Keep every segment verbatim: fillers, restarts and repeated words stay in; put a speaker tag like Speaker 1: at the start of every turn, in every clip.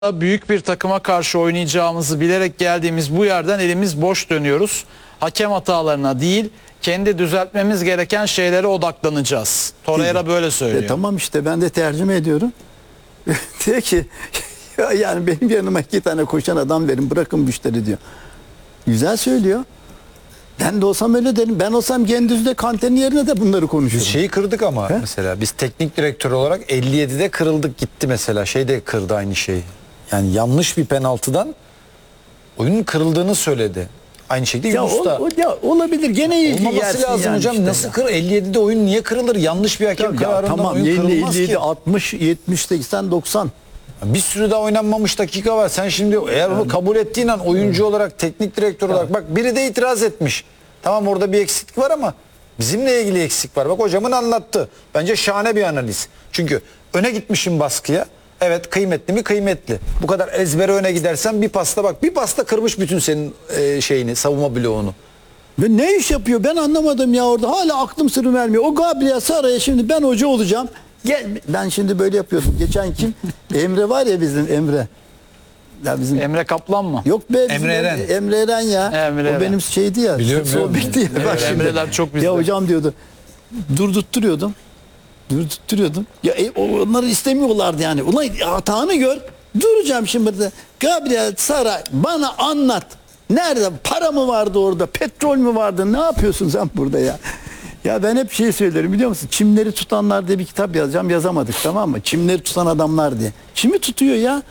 Speaker 1: Büyük bir takıma karşı oynayacağımızı bilerek geldiğimiz bu yerden elimiz boş dönüyoruz. Hakem hatalarına değil, kendi düzeltmemiz gereken şeylere odaklanacağız. Torreira böyle söylüyor.
Speaker 2: E, tamam işte ben de tercüme ediyorum. Diyor ki ya yani benim yanıma iki tane koşan adam verin, bırakın bu işleri diyor. Güzel söylüyor. Ben de olsam öyle derim. Ben olsam Gendüz'de Kante'nin yerine de bunları konuşurum.
Speaker 3: Biz şeyi kırdık ama
Speaker 2: He?
Speaker 3: mesela biz teknik direktör olarak elli yedide kırıldık gitti mesela. Şey de kırdı aynı şeyi. Yani yanlış bir penaltıdan oyunun kırıldığını söyledi. Aynı şekilde
Speaker 2: Ya,
Speaker 3: Yunus da.
Speaker 2: o, o, ya olabilir gene iyi
Speaker 3: Olmaması lazım hocam.
Speaker 2: işte
Speaker 3: Nasıl
Speaker 2: ya.
Speaker 3: kır? elli yedide oyun niye kırılır? Yanlış bir hakem
Speaker 2: Ya,
Speaker 3: kararından
Speaker 2: tamam
Speaker 3: oyun
Speaker 2: elli,
Speaker 3: kırılmaz
Speaker 2: elli yedi,
Speaker 3: ki.
Speaker 2: altmış, yetmiş, seksen, doksan.
Speaker 3: Bir sürü daha oynanmamış dakika var. Sen şimdi eğer onu kabul ettiğin an oyuncu olarak, teknik direktör olarak bak biri de itiraz etmiş. Tamam orada bir eksiklik var ama bizimle ilgili eksik var. Bak hocamın anlattı. Bence şahane bir analiz. Çünkü öne gitmişim baskıya. Evet kıymetli mi? Kıymetli. Bu kadar ezbere öne gidersen bir pasta bak. Bir pasta kırmış bütün senin e, şeyini, savunma bloğunu.
Speaker 2: Ve ne iş yapıyor ben anlamadım ya orada. Hala aklım sırrı vermiyor. O Gabriel Sara'ya şimdi ben hoca olacağım. Gel, ben şimdi böyle yapıyordum. Geçen kim? Emre var ya bizim Emre. Ya bizim
Speaker 1: Emre Kaplan mı?
Speaker 2: Yok be bizim
Speaker 3: Emre Eren.
Speaker 2: Emre Eren ya.
Speaker 1: Emre
Speaker 2: o
Speaker 1: Eren.
Speaker 2: benim şeydi ya.
Speaker 3: Biliyorum,
Speaker 2: sol
Speaker 3: biliyorum.
Speaker 2: bekti ya.
Speaker 1: Evet,
Speaker 2: Bak şimdi.
Speaker 1: Emreler çok bizde.
Speaker 2: Ya hocam diyordu. Durdurtturuyordum. Durdurtturuyordum. Ya e, onları istemiyorlardı yani. Ulan hatanı gör. Duracağım şimdi de. Gabriel Sara bana anlat. Nerede? Para mı vardı orada? Petrol mü vardı? Ne yapıyorsun sen burada ya? Ya ben hep şey söylerim biliyor musun? Çimleri tutanlar diye bir kitap yazacağım. Yazamadık tamam mı? Çimleri tutan adamlar diye. Çimi tutuyor ya.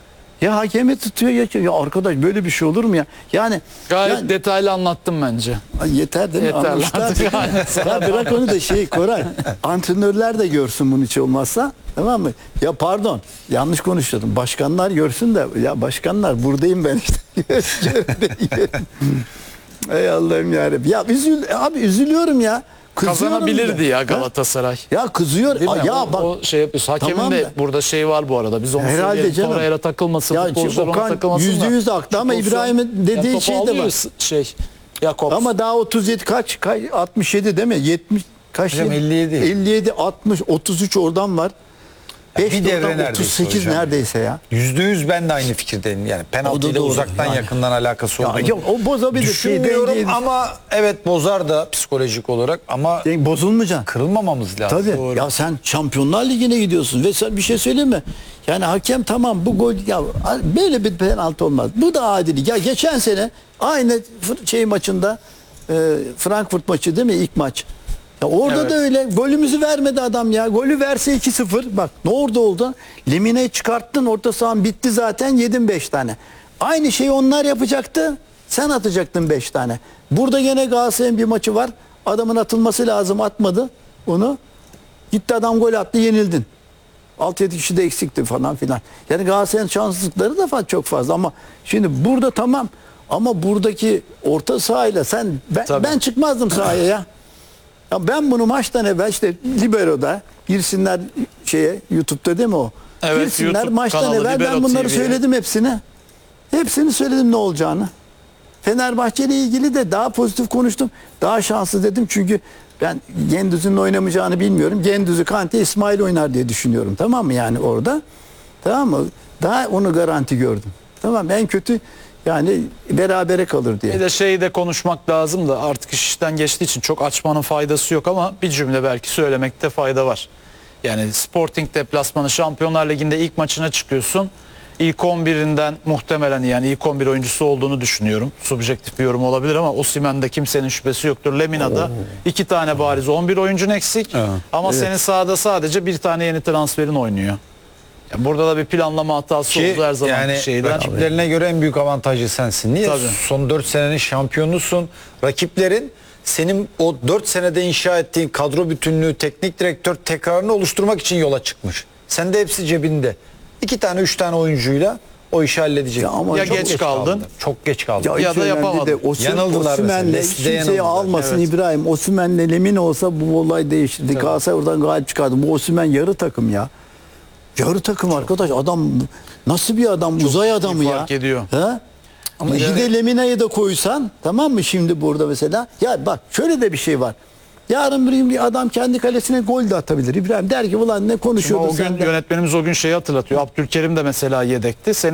Speaker 2: Ya hakemi tutuyor ya. Ya arkadaş böyle bir şey olur mu ya? Yani
Speaker 1: Gayet
Speaker 2: yani-
Speaker 1: detaylı anlattım bence.
Speaker 2: Ay yeter değil mi?
Speaker 1: Yeter
Speaker 2: Anlaştılar.
Speaker 1: artık.
Speaker 2: Ya bırak onu da şey Koray. Antrenörler de görsün bunu hiç olmazsa. Tamam mı? Ya pardon. Yanlış konuşuyordum. Başkanlar görsün de ya başkanlar buradayım ben işte. Görüşürüm. Ey Allah'ım yarabbim. Ya üzül abi üzülüyorum ya. Kızıyorum
Speaker 1: Kazanabilirdi
Speaker 2: da.
Speaker 1: ya
Speaker 2: Ha?
Speaker 1: Galatasaray.
Speaker 2: Ya kızıyor.
Speaker 1: Değil
Speaker 2: Aa,
Speaker 1: mi?
Speaker 2: ya
Speaker 1: o,
Speaker 2: bak.
Speaker 1: o şey yapıyorsun. Hakemin
Speaker 2: Tamam
Speaker 1: de
Speaker 2: da-
Speaker 1: burada şey var bu arada. Biz onu
Speaker 2: Herhalde
Speaker 1: söyleyelim.
Speaker 2: canım.
Speaker 1: Torreira takılmasın.
Speaker 2: Ya
Speaker 1: futbolcular ona
Speaker 2: Okan
Speaker 1: takılmasın
Speaker 2: yüzde
Speaker 1: da.
Speaker 2: yüz haklı ama
Speaker 1: Şu pozisyon-
Speaker 2: İbrahim'in dediği
Speaker 1: Ya topu
Speaker 2: şey de
Speaker 1: alıyor
Speaker 2: var.
Speaker 1: Şey. Jakobs.
Speaker 2: Ama daha otuz yedi kaç, kaç altmış yedi değil mi? yetmiş kaç?
Speaker 3: Hocam elli yedi.
Speaker 2: elli yedi altmış otuz üç oradan var. beş
Speaker 3: bir devre
Speaker 2: oradan
Speaker 3: neredeyse
Speaker 2: otuz sekiz
Speaker 3: hocam.
Speaker 2: neredeyse ya.
Speaker 3: Yüzde yüz ben de aynı fikirdeyim. Yani penaltıyla
Speaker 2: doğru.
Speaker 3: uzaktan
Speaker 2: Yani.
Speaker 3: yakından alakası
Speaker 2: Ya
Speaker 3: olduğunu
Speaker 2: yok, o bozabilir.
Speaker 3: düşünmüyorum
Speaker 2: Şey, dengeyi-
Speaker 3: ama evet bozar da psikolojik olarak ama
Speaker 2: Yani bozulmayacaksın.
Speaker 3: kırılmamamız lazım.
Speaker 2: Tabii.
Speaker 1: Doğru.
Speaker 2: Ya sen Şampiyonlar Ligi'ne gidiyorsun ve sen bir şey söyleyeyim mi? Yani hakem tamam bu gol ya böyle bir penaltı olmaz. Bu da adil. Ya geçen sene aynı fır- şey maçında e, Frankfurt maçı değil mi ilk maç? Ya orada
Speaker 1: Evet.
Speaker 2: da öyle. Golümüzü vermedi adam ya. Golü verse iki sıfır. Bak ne orada oldu? Lemine'yi çıkarttın. Orta sahan bitti zaten. Yedin beş tane. Aynı şeyi onlar yapacaktı. Sen atacaktın beş tane. Burada gene Galatasaray'ın bir maçı var. Adamın atılması lazım. Atmadı onu. Gitti adam gol attı. Yenildin. altı yedi kişi de eksikti falan filan. Yani Galatasaray'ın şanssızlıkları da fa- çok fazla ama şimdi burada tamam ama buradaki orta sahayla sen ben,
Speaker 1: Tabii.
Speaker 2: ben çıkmazdım sahaya ya. Ya ben bunu maçtan evvel işte Libero'da girsinler şeye YouTube'da değil mi o?
Speaker 1: Evet,
Speaker 2: girsinler
Speaker 1: YouTube
Speaker 2: maçtan
Speaker 1: kanalı
Speaker 2: evvel
Speaker 1: Libero
Speaker 2: ben bunları
Speaker 1: T V'ye.
Speaker 2: söyledim hepsini. Hepsini söyledim ne olacağını. Fenerbahçe ile ilgili de daha pozitif konuştum. Daha şanslı dedim çünkü ben Gendüz'ün oynamayacağını bilmiyorum. Gendüz'ü Kante İsmail oynar diye düşünüyorum. Tamam mı yani orada? Tamam mı? Daha onu garanti gördüm. Tamam en kötü yani berabere kalır diye.
Speaker 1: Bir de şeyi de konuşmak lazım da artık iş işten geçtiği için çok açmanın faydası yok ama bir cümle belki söylemekte fayda var. Yani Sporting deplasmanı Şampiyonlar Ligi'nde ilk maçına çıkıyorsun. İlk on birinden muhtemelen yani ilk on bir oyuncusu olduğunu düşünüyorum. Subjektif bir yorum olabilir ama Osimhen'de kimsenin şüphesi yoktur. Lemina'da iki tane bariz on bir oyuncun eksik.
Speaker 3: Evet.
Speaker 1: Ama senin sahada sadece bir tane yeni transferin oynuyor. Ya burada da bir planlama hatası
Speaker 3: Ki
Speaker 1: oldu her zaman
Speaker 3: yani
Speaker 1: şeyden.
Speaker 3: rakiplerine göre en büyük avantajı sensin. Niye?
Speaker 1: Tabii.
Speaker 3: Son dört senenin şampiyonusun. Rakiplerin senin o dört senede inşa ettiğin kadro bütünlüğü, teknik direktör tekrarını oluşturmak için yola çıkmış. Sen de hepsi cebinde. İki tane, üç tane oyuncuyla o işi halledecek.
Speaker 2: Ya ama
Speaker 1: Ya
Speaker 2: çok
Speaker 1: geç kaldın.
Speaker 3: Çok geç kaldın.
Speaker 1: Ya
Speaker 2: hiç
Speaker 1: da
Speaker 2: önemli
Speaker 1: yapamadın.
Speaker 2: değil. Osman-
Speaker 3: Yanıldılar
Speaker 2: Osimhen'le
Speaker 3: mesela. Leicester
Speaker 2: kimseyi
Speaker 3: yanıldılar.
Speaker 2: almasın
Speaker 1: Evet.
Speaker 2: İbrahim. Osimhen'le Lemine olsa bu olay değişirdi. Galatasaray oradan galip çıkardı. Bu Osimhen yarı takım ya. Yarı takım arkadaş. Adam nasıl bir adam? Uzay adamı ya.
Speaker 1: fark ediyor.
Speaker 2: He? Ama bir
Speaker 3: yani-
Speaker 2: de Lemine'yi de koysan tamam mı şimdi burada mesela? Ya bak şöyle de bir şey var. Yarın bir gün bir adam kendi kalesine gol de atabilir. İbrahim der ki ulan ne
Speaker 1: Ama
Speaker 2: konuşuyordun
Speaker 1: o gün
Speaker 2: sen de?
Speaker 1: yönetmenimiz o gün şeyi hatırlatıyor. Abdülkerim de mesela yedekti. Senin